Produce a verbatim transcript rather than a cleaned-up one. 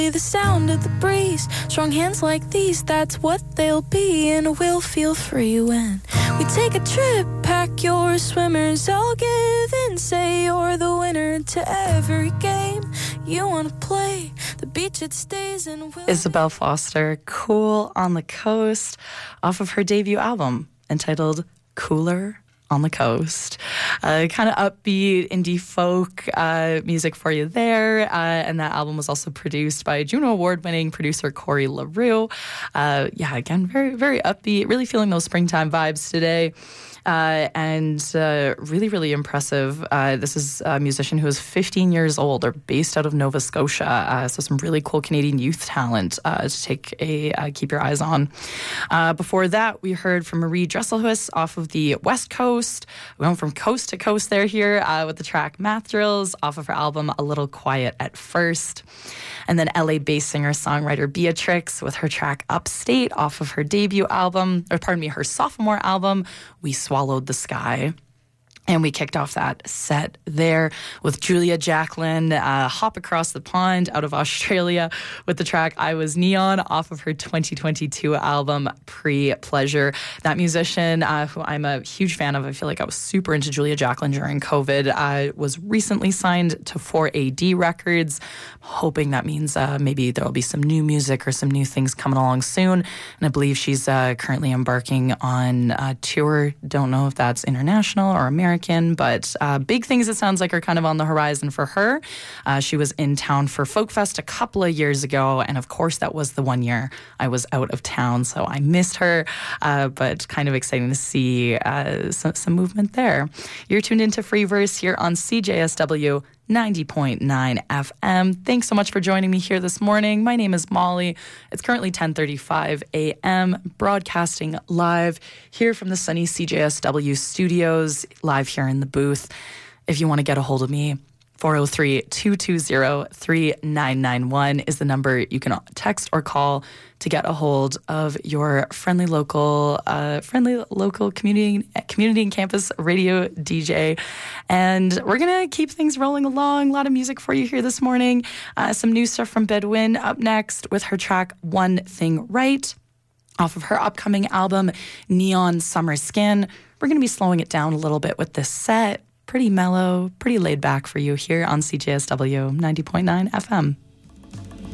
The sound of the breeze, strong hands like these, that's what they'll be, and we'll feel free when we take a trip. Pack your swimmers, I'll give in, say you're the winner to every game you want to play. The beach it stays and we'll Isabel Foster, Cool on the Coast, off of her debut album entitled Cooler on the Coast. Uh, kind of upbeat indie folk uh, music for you there. Uh, and that album was also produced by Juno Award-winning producer Corey LaRue. Uh, yeah, again, very, very upbeat. Really feeling those springtime vibes today. Uh, and uh, really, really impressive. Uh, this is a musician who is fifteen years old. They're based out of Nova Scotia. Uh, so some really cool Canadian youth talent uh, to take a uh, keep your eyes on. Uh, before that, we heard from Marie Dresselhuis off of the West Coast. We went from coast to coast there here uh, with the track Math Drills off of her album A Little Quiet at First. And then L A-based singer-songwriter Beatrix with her track Upstate off of her debut album, or pardon me, her sophomore album, We Swallowed the Sky. And we kicked off that set there with Julia Jacqueline, uh, Hop Across the Pond out of Australia with the track I Was Neon off of her twenty twenty-two album Pre-Pleasure. That musician, uh, who I'm a huge fan of, I feel like I was super into Julia Jacqueline during COVID, uh, was recently signed to four A D Records. Hoping that means uh, maybe there will be some new music or some new things coming along soon. And I believe she's uh, currently embarking on a tour. Don't know if that's international or American, but uh, big things it sounds like are kind of on the horizon for her. Uh, she was in town for Folkfest a couple of years ago, and of course that was the one year I was out of town, so I missed her, uh, but kind of exciting to see uh, some, some movement there. You're tuned into Free Verse here on C J S W ninety point nine F M. Thanks so much for joining me here this morning. My name is Molly. It's currently ten thirty-five a m, broadcasting live here from the sunny C J S W studios, live here in the booth. If you want to get a hold of me, four oh three, two two zero, three nine nine one is the number you can text or call to get a hold of your friendly local, uh, friendly local community, community and campus radio D J. And we're going to keep things rolling along. A lot of music for you here this morning. Uh, some new stuff from Bedouin up next with her track One Thing Right off of her upcoming album Neon Summer Skin. We're going to be slowing it down a little bit with this set. Pretty mellow, pretty laid back for you here on C J S W ninety point nine F M.